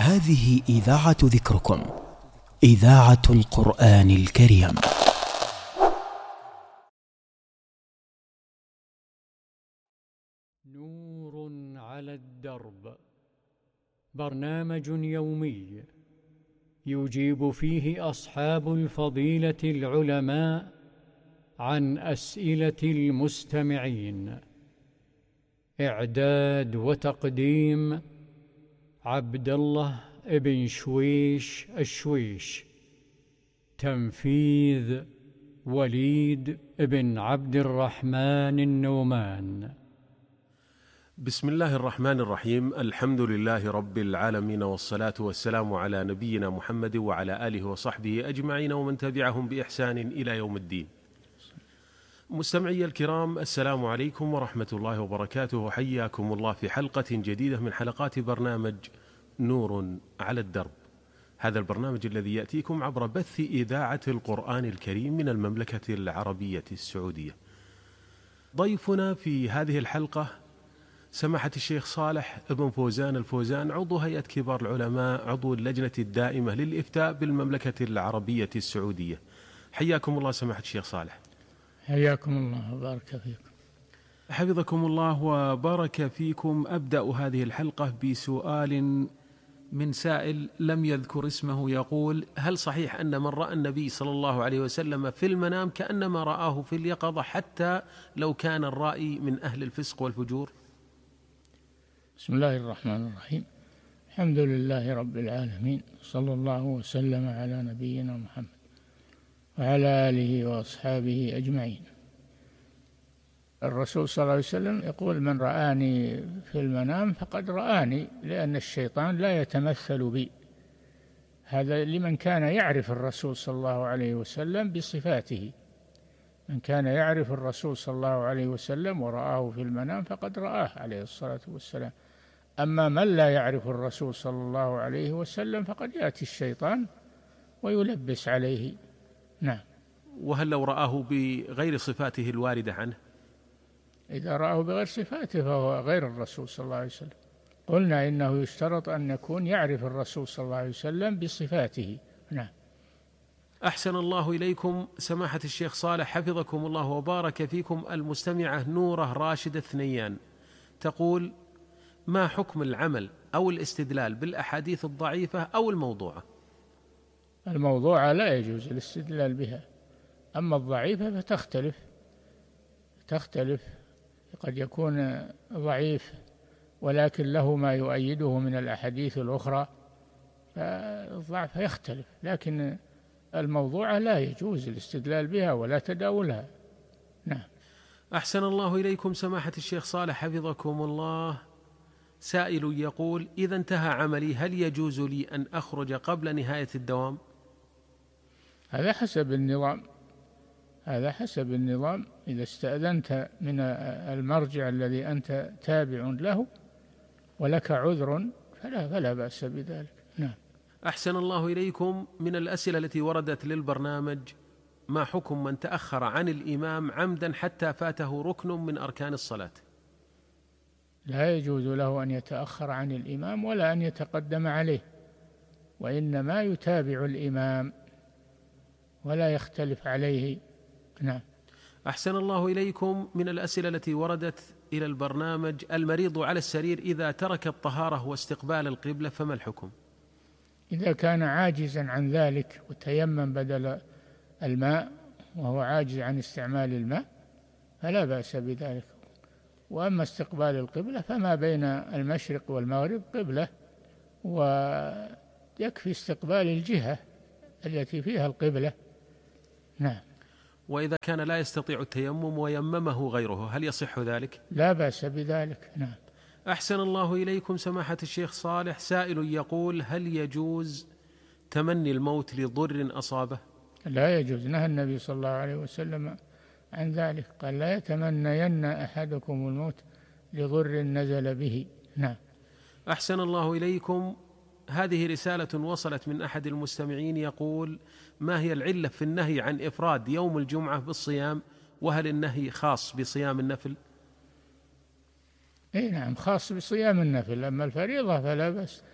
هذه إذاعة ذكركم، إذاعة القرآن الكريم. نور على الدرب، برنامج يومي يجيب فيه أصحاب الفضيلة العلماء عن أسئلة المستمعين. إعداد وتقديم عبد الله بن شويش الشويش. تنفيذ وليد بن عبد الرحمن النومان. بسم الله الرحمن الرحيم. الحمد لله رب العالمين، والصلاة والسلام على نبينا محمد وعلى آله وصحبه أجمعين ومن تبعهم بإحسان إلى يوم الدين. مستمعي الكرام، السلام عليكم ورحمة الله وبركاته، وحياكم الله في حلقة جديدة من حلقات برنامج نور على الدرب. هذا البرنامج الذي يأتيكم عبر بث إذاعة القرآن الكريم من المملكة العربية السعودية. ضيفنا في هذه الحلقة سماحة الشيخ صالح بن فوزان الفوزان، عضو هيئة كبار العلماء، عضو اللجنة الدائمة للإفتاء بالمملكة العربية السعودية. حياكم الله سماحة الشيخ صالح. حياكم الله وبارك فيكم. حفظكم الله وبارك فيكم. أبدأ هذه الحلقة بسؤال من سائل لم يذكر اسمه، يقول: هل صحيح أن من رأى النبي صلى الله عليه وسلم في المنام كأنما رآه في اليقظة حتى لو كان الرائي من أهل الفسق والفجور؟ بسم الله الرحمن الرحيم. الحمد لله رب العالمين، صلى الله وسلم على نبينا محمد وعلى آله وأصحابه أجمعين. الرسول صلى الله عليه وسلم يقول: من رآني في المنام فقد رآني، لأن الشيطان لا يتمثل بي. هذا لمن كان يعرف الرسول صلى الله عليه وسلم بصفاته. من كان يعرف الرسول صلى الله عليه وسلم ورآه في المنام فقد رآه عليه الصلاة والسلام. أما من لا يعرف الرسول صلى الله عليه وسلم فقد يأتي الشيطان ويلبس عليه. نعم. وهل لو رآه بغير صفاته الواردة عنه؟ إذا رآه بغير صفاته فهو غير الرسول صلى الله عليه وسلم. قلنا إنه يشترط أن يكون يعرف الرسول صلى الله عليه وسلم بصفاته. نعم. أحسن الله إليكم سماحة الشيخ صالح، حفظكم الله وبارك فيكم. المستمعة نورة راشد الثنيان تقول: ما حكم العمل أو الاستدلال بالأحاديث الضعيفة أو الموضوعة؟ الموضوعة لا يجوز الاستدلال بها، أما الضعيفة فتختلف. قد يكون ضعيف ولكن له ما يؤيده من الأحاديث الأخرى، فالضعف يختلف. لكن الموضوعة لا يجوز الاستدلال بها ولا تداولها. نعم. أحسن الله إليكم سماحة الشيخ صالح، حفظكم الله. سائل يقول: إذا انتهى عملي هل يجوز لي أن أخرج قبل نهاية الدوام؟ هذا حسب النظام. إذا استأذنت من المرجع الذي أنت تابع له ولك عذر فلا بأس بذلك. نعم. أحسن الله إليكم. من الأسئلة التي وردت للبرنامج: ما حكم من تأخر عن الإمام عمدا حتى فاته ركن من أركان الصلاة؟ لا يجوز له أن يتأخر عن الإمام ولا أن يتقدم عليه، وإنما يتابع الإمام ولا يختلف عليه. نعم. أحسن الله إليكم. من الأسئلة التي وردت إلى البرنامج: المريض على السرير إذا ترك الطهارة واستقبال القبلة فما الحكم؟ إذا كان عاجزا عن ذلك وتيمم بدل الماء وهو عاجز عن استعمال الماء فلا بأس بذلك. وأما استقبال القبلة فما بين المشرق والمغرب قبلة، ويكفي استقبال الجهة التي فيها القبلة. نعم. وإذا كان لا يستطيع التيمم ويممه غيره هل يصح ذلك؟ لا بأس بذلك. نعم. أحسن الله إليكم سماحة الشيخ صالح. سائل يقول: هل يجوز تمني الموت لضر أصابه؟ لا يجوز. نهى النبي صلى الله عليه وسلم عن ذلك، قال: لا يتمنين أحدكم الموت لضر نزل به. نعم. أحسن الله إليكم. هذه رسالة وصلت من أحد المستمعين يقول: ما هي العلة في النهي عن إفراد يوم الجمعة بالصيام، وهل النهي خاص بصيام النفل؟ نعم، خاص بصيام النفل. أما الفريضة فلا بأس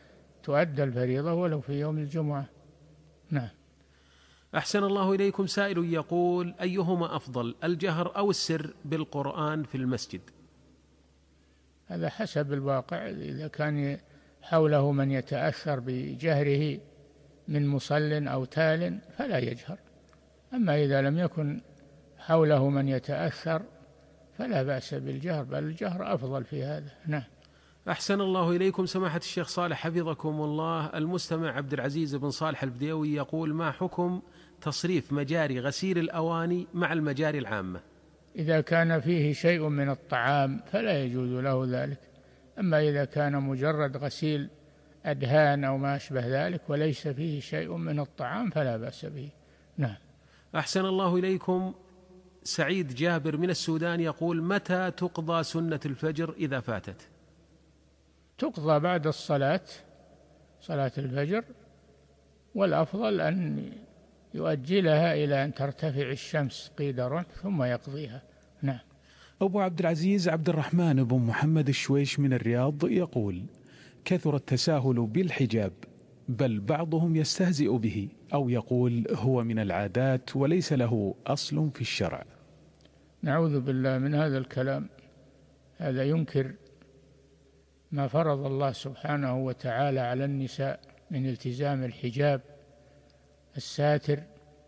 تؤدى الفريضة ولو في يوم الجمعة. نعم. أحسن الله إليكم. سائل يقول: أيهما أفضل، الجهر أو السر بالقرآن في المسجد؟ هذا حسب الواقع. إذا كان حوله من يتأثر بجهره من مصل أو تال فلا يجهر، أما إذا لم يكن حوله من يتأثر فلا بأس بالجهر، بل الجهر أفضل في هذا. نعم. أحسن الله إليكم. سماحة الشيخ صالح حفظكم الله، المستمع عبد العزيز بن صالح البديوي يقول: ما حكم تصريف مجاري غسيل الأواني مع المجاري العامة؟ إذا كان فيه شيء من الطعام فلا يجوز له ذلك، أما إذا كان مجرد غسيل أدهان أو ما أشبه ذلك وليس فيه شيء من الطعام فلا بأس به. نعم. أحسن الله إليكم. سعيد جابر من السودان يقول: متى تقضى سنة الفجر إذا فاتت؟ تقضى بعد الصلاة، صلاة الفجر، والأفضل أن يؤجلها إلى أن ترتفع الشمس قيد رمح ثم يقضيها. نعم. أبو عبد العزيز عبد الرحمن بن محمد الشويش من الرياض يقول: كثر التساهل بالحجاب، بل بعضهم يستهزئ به أو يقول هو من العادات وليس له أصل في الشرع. نعوذ بالله من هذا الكلام. هذا ينكر ما فرض الله سبحانه وتعالى على النساء من التزام الحجاب الساتر،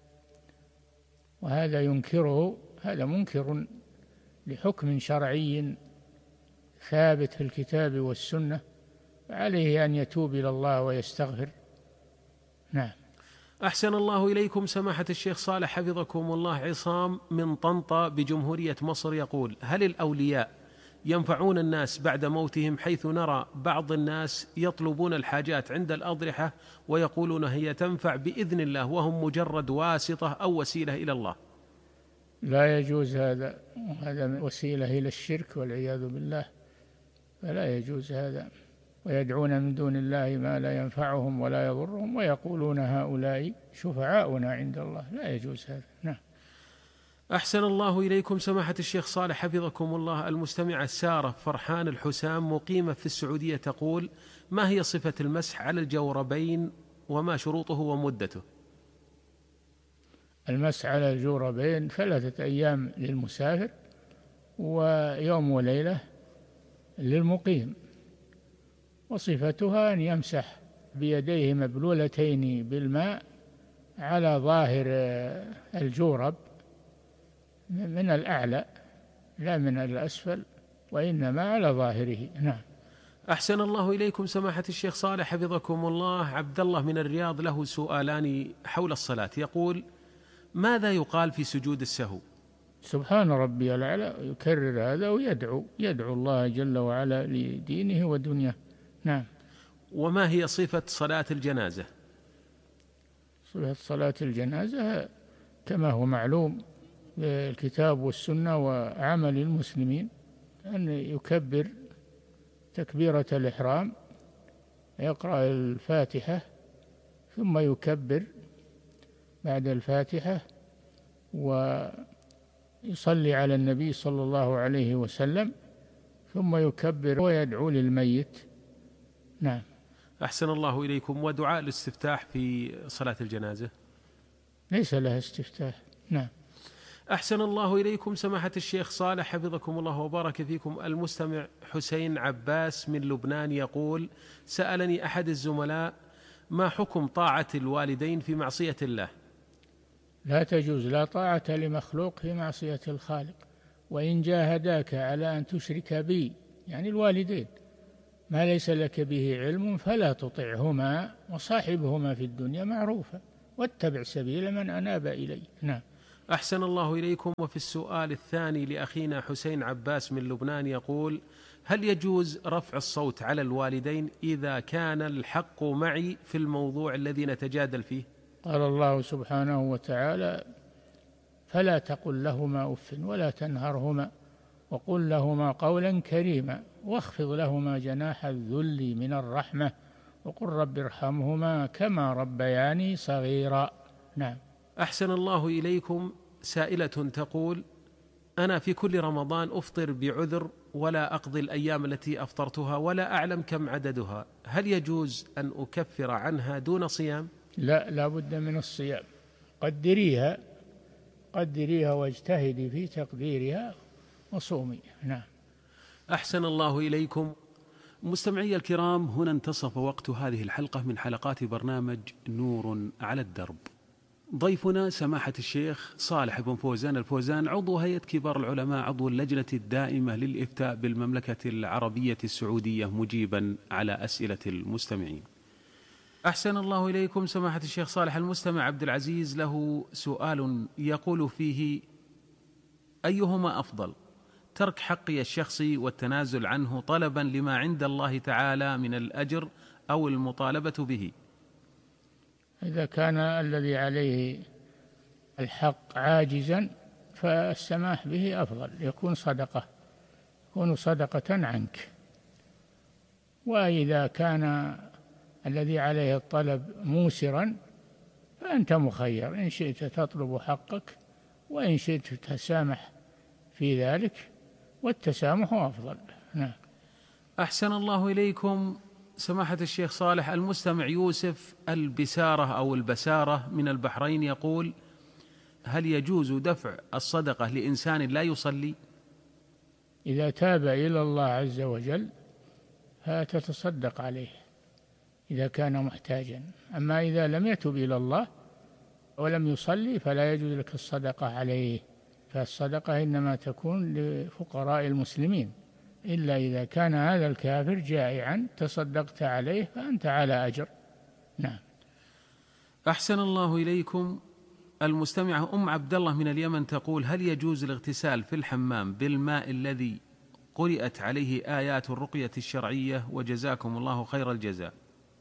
وهذا ينكره، هذا منكر لحكم شرعي ثابت في الكتاب والسنة، عليه أن يتوب إلى الله ويستغفر. نعم. أحسن الله إليكم. سماحة الشيخ صالح حفظكم الله، عصام من طنطا بجمهورية مصر يقول: هل الأولياء ينفعون الناس بعد موتهم، حيث نرى بعض الناس يطلبون الحاجات عند الأضرحة ويقولون هي تنفع بإذن الله وهم مجرد واسطة أو وسيلة إلى الله؟ لا يجوز هذا، هذا وسيلة إلى الشرك والعياذ بالله، فلا يجوز هذا. ويدعون من دون الله ما لا ينفعهم ولا يضرهم ويقولون هؤلاء شفعاؤنا عند الله، لا يجوز هذا. نعم. أحسن الله إليكم. سماحة الشيخ صالح حفظكم الله، المستمعة سارة فرحان الحسام مقيمة في السعودية تقول: ما هي صفة المسح على الجوربين وما شروطه ومدته؟ المسح على الجوربين 3 أيام للمسافر ويوم وليلة للمقيم، وصفتها أن يمسح بيديه مبلولتين بالماء على ظاهر الجورب من الأعلى لا من الأسفل، وإنما على ظاهره. نعم. أحسن الله إليكم. سماحة الشيخ صالح حفظكم الله، عبد الله من الرياض له سؤالان حول الصلاة، يقول: ماذا يقال في سجود السهو؟ سبحان ربي الأعلى، يكرر هذا ويدعو الله جل وعلا لدينه ودنياه. نعم. وما هي صفة صلاة الجنازة؟ صفة صلاة الجنازة كما هو معلوم بالكتاب والسنة وعمل المسلمين أن يكبر تكبيرة الإحرام، يقرأ الفاتحة ثم يكبر بعد الفاتحة ويصلي على النبي صلى الله عليه وسلم ثم يكبر ويدعو للميت. نعم. أحسن الله إليكم. ودعاء الاستفتاح في صلاة الجنازة؟ ليس لها استفتاح. نعم. أحسن الله إليكم. سماحة الشيخ صالح حفظكم الله وبارك فيكم، المستمع حسين عباس من لبنان يقول: سألني أحد الزملاء ما حكم طاعة الوالدين في معصية الله؟ لا تجوز، لا طاعة لمخلوق في معصية الخالق. وإن جاهداك على أن تشرك بي، يعني الوالدين، ما ليس لك به علم فلا تطعهما وصاحبهما في الدنيا معروفا واتبع سبيل من أناب إلي. نعم. أحسن الله إليكم. وفي السؤال الثاني لأخينا حسين عباس من لبنان يقول: هل يجوز رفع الصوت على الوالدين إذا كان الحق معي في الموضوع الذي نتجادل فيه؟ قال الله سبحانه وتعالى: فلا تقل لهما أف ولا تنهرهما وقل لهما قولا كريما واخفض لهما جناح الذل من الرحمة وقل رب ارحمهما كما ربياني صغيرا. نعم. أحسن الله إليكم. سائلة تقول: أنا في كل رمضان أفطر بعذر ولا أقضي الأيام التي أفطرتها ولا أعلم كم عددها، هل يجوز أن أكفر عنها دون صيام؟ لا بد من الصيام. قدريها واجتهدي في تقديرها وصومي. نعم. أحسن الله إليكم. مستمعي الكرام، هنا انتصف وقت هذه الحلقة من حلقات برنامج نور على الدرب. ضيفنا سماحة الشيخ صالح بن فوزان الفوزان، عضو هيئة كبار العلماء، عضو اللجنة الدائمة للإفتاء بالمملكة العربية السعودية، مجيبا على أسئلة المستمعين. أحسن الله إليكم سماحة الشيخ صالح. المستمع عبد العزيز له سؤال يقول فيه: أيهما أفضل، ترك حقي الشخصي والتنازل عنه طلبا لما عند الله تعالى من الأجر، أو المطالبة به؟ إذا كان الذي عليه الحق عاجزا فالسماح به أفضل، يكون صدقة عنك. وإذا كان الذي عليه الطلب موسرا فأنت مخير، إن شئت تطلب حقك وإن شئت تسامح في ذلك، والتسامح أفضل. نعم. أحسن الله إليكم سماحة الشيخ صالح. المستمع يوسف البسارة أو البسارة من البحرين يقول: هل يجوز دفع الصدقة لإنسان لا يصلي؟ إذا تاب إلى الله عز وجل فتتصدق عليه إذا كان محتاجا، أما إذا لم يتب إلى الله ولم يصلي فلا يجوز لك الصدقة عليه، فالصدقة إنما تكون لفقراء المسلمين، إلا إذا كان هذا الكافر جائعا تصدقت عليه فأنت على أجر. نعم. أحسن الله إليكم. المستمعة أم عبد الله من اليمن تقول: هل يجوز الاغتسال في الحمام بالماء الذي قرأت عليه آيات الرقية الشرعية؟ وجزاكم الله خير الجزاء.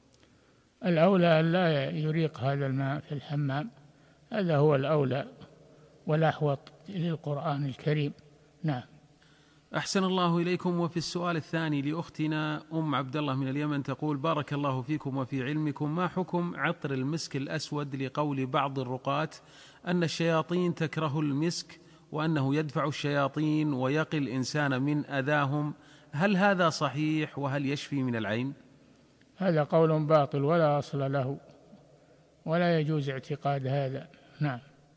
الأولى أن لا يريق هذا الماء في الحمام، هذا هو الأولى والأحوط للقرآن الكريم. نعم. أحسن الله إليكم. وفي السؤال الثاني لأختنا أم عبد الله من اليمن تقول: بارك الله فيكم وفي علمكم، ما حكم عطر المسك الأسود لقول بعض الرقاة أن الشياطين تكره المسك وأنه يدفع الشياطين ويقي الإنسان من أذاهم، هل هذا صحيح وهل يشفي من العين؟ هذا قول باطل ولا أصل له، ولا يجوز اعتقاد هذا. نعم.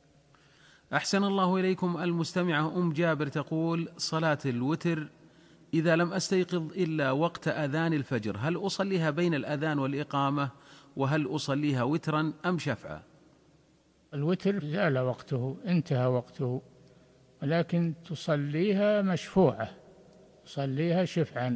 أحسن الله إليكم. المستمعة أم جابر تقول: صلاة الوتر إذا لم أستيقظ إلا وقت أذان الفجر، هل أصليها بين الأذان والإقامة؟ وهل أصليها وترا أم شفعا؟ الوتر زال وقته، انتهى وقته، ولكن تصليها مشفوعة، تصليها شفعا.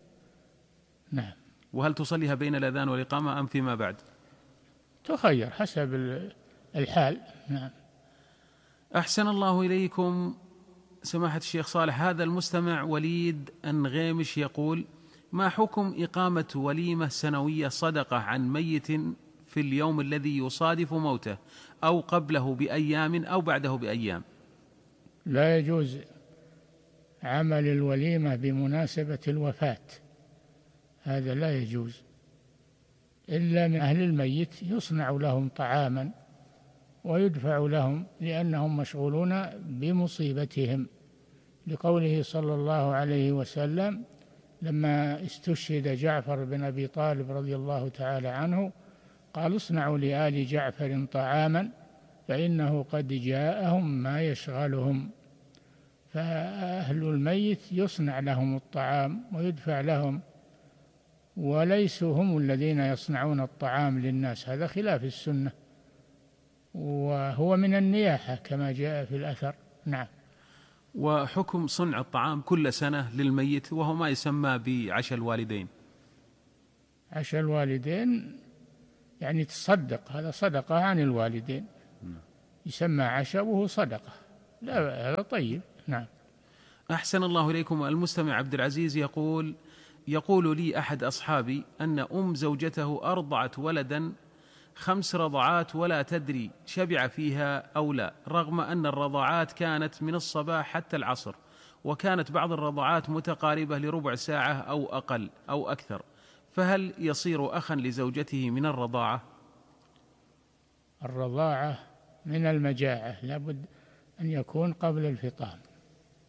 نعم. وهل تصليها بين الأذان والإقامة أم فيما بعد؟ تخير حسب الحال. نعم. أحسن الله إليكم سماحة الشيخ صالح. هذا المستمع وليد أنغيمش يقول: ما حكم إقامة وليمة سنوية صدقة عن ميت في اليوم الذي يصادف موته، أو قبله بأيام أو بعده بأيام؟ لا يجوز عمل الوليمة بمناسبة الوفاة، هذا لا يجوز، إلا من أهل الميت يصنع لهم طعاما ويدفع لهم لأنهم مشغولون بمصيبتهم، لقوله صلى الله عليه وسلم لما استشهد جعفر بن أبي طالب رضي الله تعالى عنه قال: اصنعوا لآل جعفر طعاما فإنه قد جاءهم ما يشغلهم. فأهل الميت يصنع لهم الطعام ويدفع لهم، وليسوا هم الذين يصنعون الطعام للناس، هذا خلاف السنة، وهو من النياحة كما جاء في الأثر. نعم. وحكم صنع الطعام كل سنة للميت وهو ما يسمى بعشاء الوالدين؟ عشاء الوالدين يعني تصدق، هذا صدقة عن الوالدين، يسمى عشاء وهو صدقة، لا هذا طيب. نعم. أحسن الله إليكم. المستمع عبد العزيز يقول لي أحد أصحابي أن زوجته أرضعت ولدا 5 رضعات ولا تدري شبع فيها أو لا، رغم أن الرضعات كانت من الصباح حتى العصر، وكانت بعض الرضعات متقاربة لربع ساعة أو أقل أو أكثر، فهل يصير أخا لزوجته من الرضاعة؟ الرضاعة من المجاعة، لابد أن يكون قبل الفطام،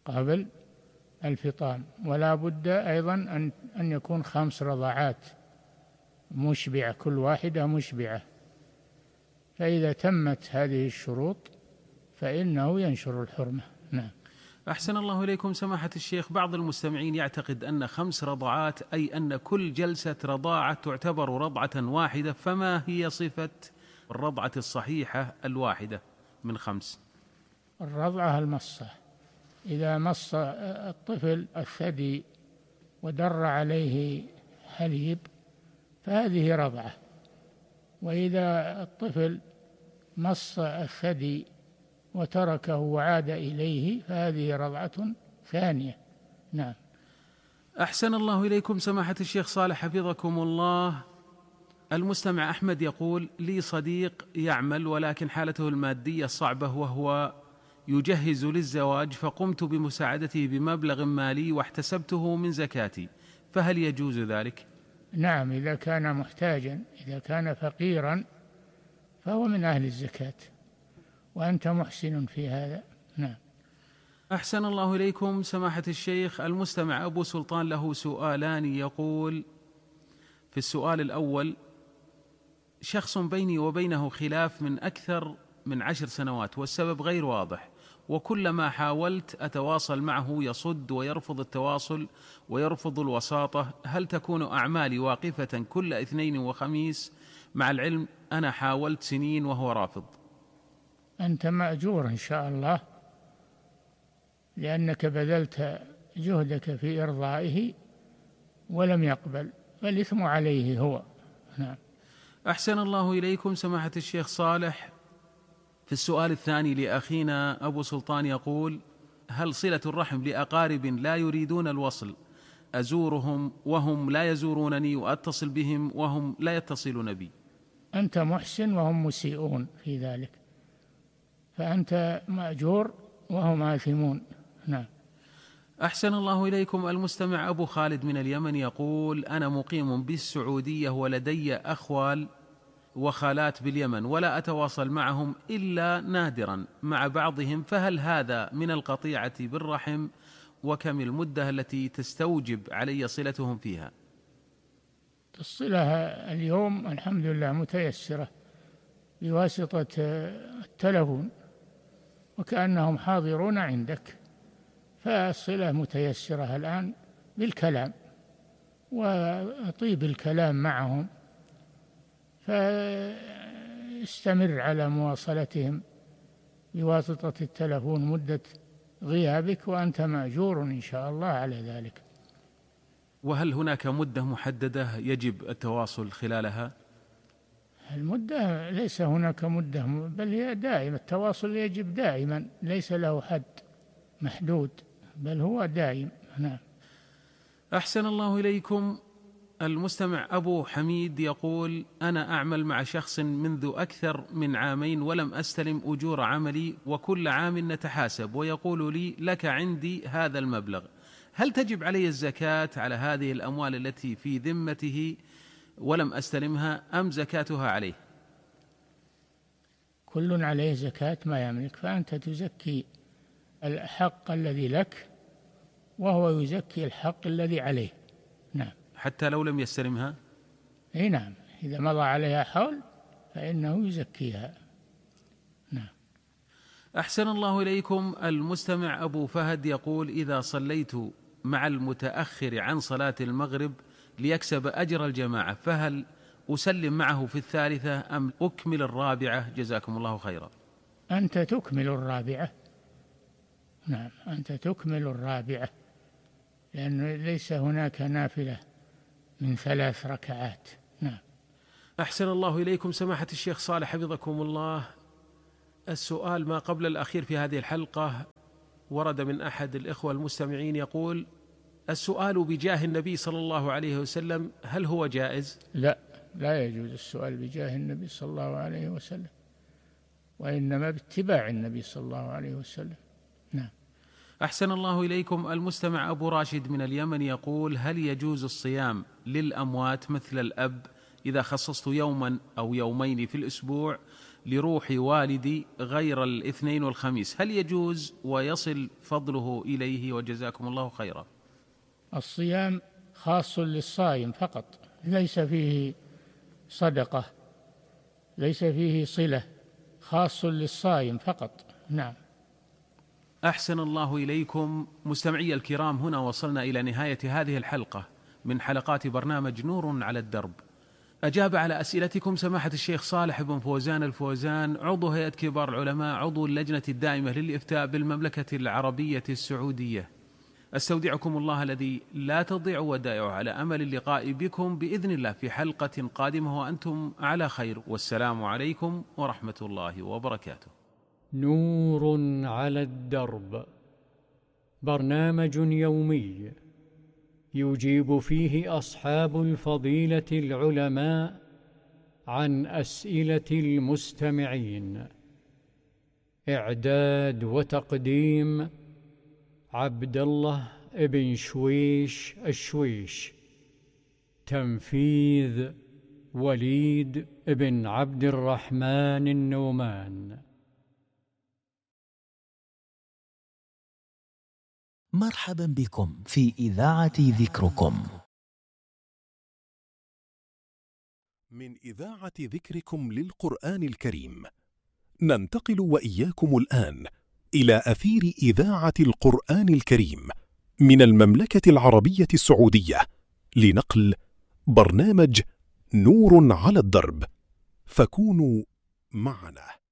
قبل الفطام. ولا بد أيضا أن يكون 5 رضعات مشبعة، كل واحدة مشبعة. فإذا تمت هذه الشروط فإنه ينشر الحرمة. نعم. أحسن الله إليكم سماحة الشيخ، بعض المستمعين يعتقد أن 5 رضعات أي أن كل جلسة رضاعة تعتبر رضعة واحدة، فما هي صفة الرضعة الصحيحة الواحدة من 5؟ الرضعة المصة، إذا مص الطفل الثدي ودر عليه حليب فهذه رضعة، وإذا الطفل مص الثدي وتركه وعاد إليه فهذه رضعة ثانية. نعم. أحسن الله إليكم سماحة الشيخ صالح حفظكم الله. المستمع أحمد يقول: لي صديق يعمل ولكن حالته المادية صعبة وهو يجهز للزواج، فقمت بمساعدته بمبلغ مالي واحتسبته من زكاتي، فهل يجوز ذلك؟ نعم، إذا كان محتاجا، إذا كان فقيرا فهو من أهل الزكاة، وأنت محسن في هذا. نعم. أحسن الله إليكم سماحة الشيخ. المستمع أبو سلطان له سؤالان، يقول في السؤال الأول: شخص بيني وبينه خلاف من أكثر من 10 سنوات والسبب غير واضح، وكلما حاولت أتواصل معه يصد ويرفض التواصل ويرفض الوساطة، هل تكون أعمالي واقفة كل اثنين وخميس مع العلم أنا حاولت سنين وهو رافض؟ أنت مأجور إن شاء الله، لأنك بذلت جهدك في إرضائه ولم يقبل، فالإثم عليه هو. نعم. أحسن الله إليكم سماحة الشيخ صالح. في السؤال الثاني لأخينا أبو سلطان يقول: هل صلة الرحم لأقارب لا يريدون الوصل أزورهم وهم لا يزورونني، وأتصل بهم وهم لا يتصلون بي؟ أنت محسن وهم مسيئون في ذلك، فأنت مأجور وهم آثمون. نعم. أحسن الله إليكم. المستمع أبو خالد من اليمن يقول: أنا مقيم بالسعودية ولدي أخوال وخالات باليمن ولا أتواصل معهم إلا نادرا مع بعضهم، فهل هذا من القطيعة بالرحم؟ وكم المدة التي تستوجب علي صلتهم فيها؟ الصلة اليوم الحمد لله متيسرة بواسطة التلفون، وكأنهم حاضرون عندك، فالصلة متيسرة الآن بالكلام وطيب الكلام معهم، فاستمر على مواصلتهم بواسطة التلفون مدة غيابك، وأنت مأجور إن شاء الله على ذلك. وهل هناك مدة محددة يجب التواصل خلالها؟ المدة ليس هناك مدة، بل هي دائما، التواصل يجب دائما، ليس له حد محدود، بل هو دائم. نعم. أحسن الله إليكم. المستمع أبو حميد يقول: أنا أعمل مع شخص منذ أكثر من 2 عام ولم أستلم أجور عملي، وكل عام نتحاسب ويقول لي لك عندي هذا المبلغ، هل تجب علي الزكاة على هذه الأموال التي في ذمته ولم أستلمها أم زكاتها عليه؟ كل عليه زكاة ما يملك، فأنت تزكي الحق الذي لك وهو يزكي الحق الذي عليه. نعم. حتى لو لم يستلمها؟ اي نعم، إذا مضى عليها حول فإنه يزكيها. نعم. أحسن الله إليكم. المستمع أبو فهد يقول: إذا صليت مع المتأخر عن صلاة المغرب ليكسب أجر الجماعة، فهل أسلم معه في الثالثة أم أكمل الرابعة؟ جزاكم الله خيرا. أنت تكمل الرابعة. نعم، أنت تكمل الرابعة، لأنه ليس هناك نافلة من 3 ركعات. نعم. أحسن الله إليكم سماحة الشيخ صالح حفظكم الله. السؤال ما قبل الأخير في هذه الحلقة ورد من أحد الإخوة المستمعين يقول: السؤال بجاه النبي صلى الله عليه وسلم هل هو جائز؟ لا يجوز السؤال بجاه النبي صلى الله عليه وسلم، وإنما باتباع النبي صلى الله عليه وسلم. نعم. أحسن الله إليكم. المستمع أبو راشد من اليمن يقول: هل يجوز الصيام للأموات مثل الأب إذا خصصت يوما أو يومين في الأسبوع لروح والدي غير الاثنين والخميس، هل يجوز ويصل فضله إليه؟ وجزاكم الله خيرا. الصيام خاص للصائم فقط، ليس فيه صدقة، ليس فيه صلة، خاص للصائم فقط. نعم. أحسن الله إليكم. مستمعي الكرام، هنا وصلنا إلى نهاية هذه الحلقة من حلقات برنامج نور على الدرب. أجاب على أسئلتكم سماحة الشيخ صالح بن فوزان الفوزان، عضو هيئة كبار العلماء، عضو اللجنة الدائمة للإفتاء بالمملكة العربية السعودية. أستودعكم الله الذي لا تضيع ودائعه، على أمل اللقاء بكم بإذن الله في حلقة قادمة وأنتم على خير، والسلام عليكم ورحمة الله وبركاته. نور على الدرب، برنامج يومي يجيب فيه أصحاب الفضيلة العلماء عن أسئلة المستمعين. إعداد وتقديم عبد الله بن شويش الشويش. تنفيذ وليد بن عبد الرحمن النومان. مرحبا بكم في إذاعة ذكركم. من إذاعة ذكركم للقرآن الكريم ننتقل وإياكم الآن إلى أثير إذاعة القرآن الكريم من المملكة العربية السعودية لنقل برنامج نور على الدرب، فكونوا معنا.